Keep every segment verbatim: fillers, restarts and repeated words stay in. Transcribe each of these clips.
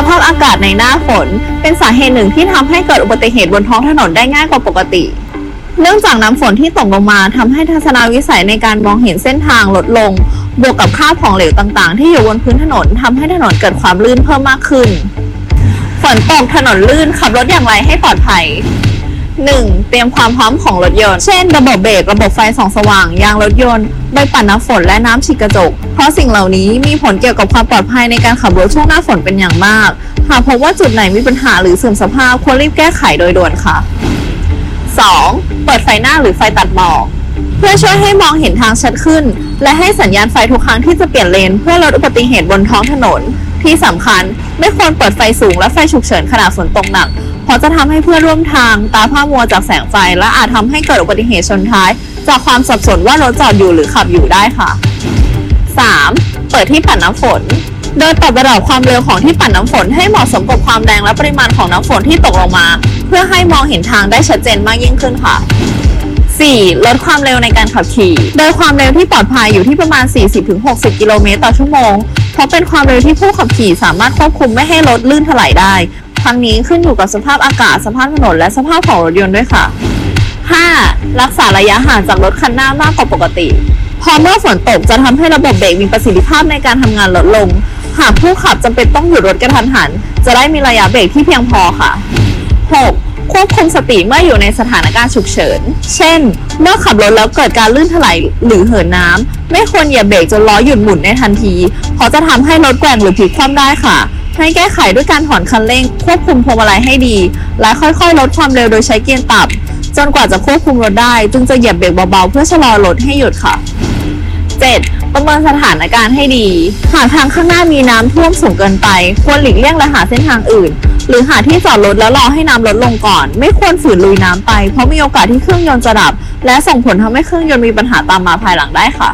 ภาพอากาศในหน้าฝนเป็นสาเหตุหนึ่งที่ทำให้เกิดอุบัติเหตุบนท้องถนนได้ง่ายกว่าปกติเนื่องจากน้ำฝนที่ตกลงมาทำให้ทัศนวิสัยในการมองเห็นเส้นทางลดลงบวกกับคราบของเหลวต่างๆที่อยู่บนพื้นถนนทำให้ถนนเกิดความลื่นเพิ่มมากขึ้นฝนตกถนนลื่นขับรถอย่างไรให้ปลอดภัย หนึ่ง. เตรียมความพร้อมของรถยนต์เช่นระบบเบรกระบบไฟส่องสว่างยางรถยนต์ใบปัดน้ำฝนและน้ำฉีดกระจกเพราะสิ่งเหล่านี้มีผลเกี่ยวกับความปลอดภัยในการขับรถช่วงหน้าฝนเป็นอย่างมากหากพบว่าจุดไหนมีปัญหาหรือเสื่อมสภาพควรรีบแก้ไขโดยด่วนค่ะ สอง. เปิดไฟหน้าหรือไฟตัดหมอกเพื่อช่วยให้มองเห็นทางชัดขึ้นและให้สัญญาณไฟทุกครั้งที่จะเปลี่ยนเลนเพื่อลดอุบัติเหตุบนท้องถนนที่สำคัญไม่ควรเปิดไฟสูงและไฟฉุกเฉินขณะฝนตกหนักเพราะจะทำให้เพื่อนร่วมทางตาพร่ามัวจากแสงไฟและอาจทำให้เกิดอุบัติเหตุชนท้ายจากความสับสนว่ารถจอดอยู่หรือขับอยู่ได้ค่ะ สาม. เปิดที่ปัดน้ำฝนโดยปรับระดับความเร็วของที่ปัดน้ำฝนให้เหมาะสมกับความแรงและปริมาณของน้ำฝนที่ตกลงมาเพื่อให้มองเห็นทางได้ชัดเจนมากยิ่งขึ้นค่ะ สี่. ลดความเร็วในการขับขี่โดยความเร็วที่ปลอดภัยอยู่ที่ประมาณ สี่สิบถึงหกสิบ กิโลเมตรต่อชั่วโมงเพราะเป็นความเร็วที่ผู้ขับขี่สามารถควบคุมไม่ให้รถลื่นถลายได้ทั้งนี้ขึ้นอยู่กับสภาพอากาศสภาพถนนและสภาพของรถยนต์ด้วยค่ะ ห้า. รักษาระยะห่างจากรถคันหน้ามากกว่าปกติพอเมื่อฝนตกจะทำให้ระบบเบรกมีประสิทธิภาพในการทำงานลดลงหากผู้ขับจำเป็นต้องหยุดรถกระทันหันจะได้มีระยะเบรกที่เพียงพอค่ะ หก. ควบคุมสติเมื่ออยู่ในสถานการณ์ฉุกเฉินเช่นเมื่อขับรถแล้วเกิดการลื่นถลายหรือเหินน้ำไม่ควรเหยียบเบรกจนล้อหยุดหมุนในทันทีเพราะจะทำให้รถแกว่งหรือพลิกคว่ำได้ค่ะให้แก้ไขด้วยการถอนคันเร่งควบคุมพวงมาลัยให้ดีและค่อยๆลดความเร็วโดยใช้เกียร์ต่ำจนกว่าจะควบคุมรถได้จึงจะเหยียบเบรกเบาๆเพื่อชะลอรถให้หยุดค่ะ เจ็ด. ประเมินสถานการณ์ให้ดีหากทางข้างหน้ามีน้ำท่วมสูงเกินไปควรหลีกเลี่ยงและหาเส้นทางอื่นหรือหาที่จอดรถแล้วรอให้น้ำลดลงก่อนไม่ควรฝืนลุยน้ำไปเพราะมีโอกาสที่เครื่องยนต์จะดับและส่งผลทำให้เครื่องยนต์มีปัญหาตามมาภายหลังได้ค่ะ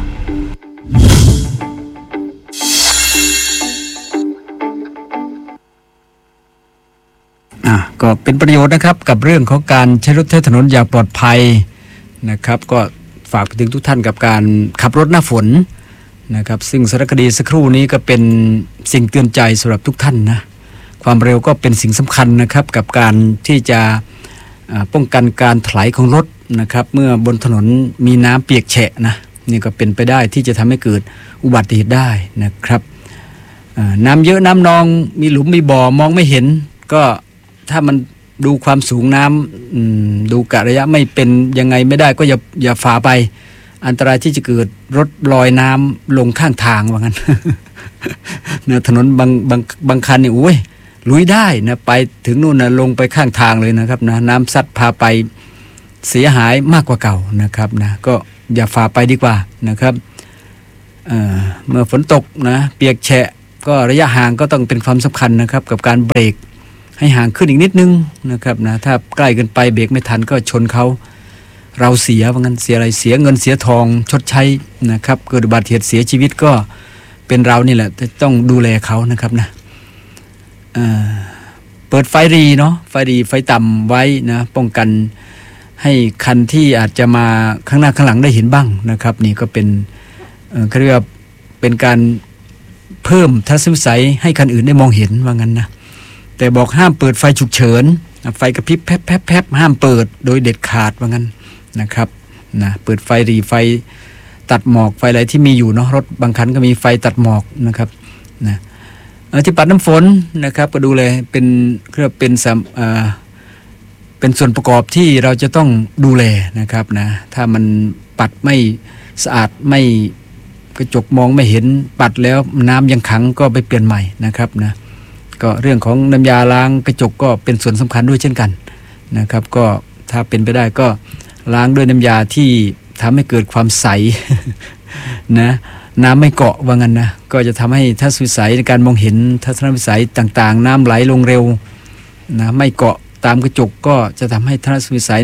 อ่ะก็เป็นประโยชน์นะครับกับเรื่องของการใช้รถใช้ถนนอย่างปลอดภัยนะครับก็ฝากไปถึงทุกท่านกับการขับรถหน้าฝนนะครับซึ่งสารคดีสักครู่นี้ก็เป็นสิ่งเตือนใจสำหรับทุกท่านนะความเร็วก็เป็นสิ่งสำคัญนะครับกับการที่จะป้องกันการถลายของรถนะครับเมื่อบนถนนมีน้ำเปียกแฉะนะนี่ก็เป็นไปได้ที่จะทำให้เกิดอุบัติเหตุได้นะครับน้ำเยอะน้ำนองมีหลุมมีบ่อมองไม่เห็นก็ถ้ามันดูความสูงน้ำดูกะระยะไม่เป็นยังไงไม่ได้ก็อย่าอย่าฝ่าไปอันตรายที่จะเกิดรถลอยน้ำลงข้างทางว่างั้น นะถนนบางบางบางคันนี่โอ้ยลุยได้นะไปถึงนู่นนะลงไปข้างทางเลยนะครับนะน้ำซัดพาไปเสียหายมากกว่าเก่านะครับนะก็อย่าฝ่าไปดีกว่านะครับเอ่อเมื่อฝนตกนะเปียกแฉะก็ระยะห่างก็ต้องเป็นความสำคัญนะครับกับการเบรกให้ห่างขึ้นอีกนิดนึงนะครับนะถ้าใกล้เกินไปเบรกไม่ทันก็ชนเขาเราเสียว่างั้นเสียอะไรเสียเงินเสียทองชดใช้นะครับเกิดอุบัติเหตุเสียชีวิตก็เป็นเรานี่แหละต้องดูแลเขานะครับนะเอ่อเปิดไฟรีเนาะไฟรีไฟต่ำไว้นะป้องกันให้คันที่อาจจะมาข้างหน้าข้างหลังได้เห็นบ้างนะครับนี่ก็เป็นเอ่อเขาเรียกว่าเป็นการเพิ่มทัศนวิสัยให้คันอื่นได้มองเห็นว่างั้นนะแต่บอกห้ามเปิดไฟฉุกเฉินไฟกระพริบแพ๊บๆๆห้ามเปิดโดยเด็ดขาดว่างั้นนะครับนะเปิดไฟรีไฟตัดหมอกไฟอะไรที่มีอยู่เนาะรถบางคันก็มีไฟตัดหมอกนะครับนะที่ปัดน้ำฝนนะครับก็ดูเลยเป็นเรียกเป็นอ่าเป็นส่วนประกอบที่เราจะต้องดูแลนะครับนะถ้ามันปัดไม่สะอาดไม่กระจกมองไม่เห็นปัดแล้วน้ำยังขังก็ไปเปลี่ยนใหม่นะครับนะก็เรื่องของน้ำยาล้างกระจกก็เป็นส่วนสำคัญด้วยเช่นกันนะครับก็ถ้าเป็นไปได้ก็ล้างด้วยน้ำยาที่ทำให้เกิดความใส นะน้ำไม่เกาะว่างั้นนะก็จะทำให้ทัศนวิสัยในการมองเห็นทัศนวิสัยต่างๆน้ำไหลลงเร็วนะไม่เกาะตามกระจกก็จะทำให้ทัศนวิสัย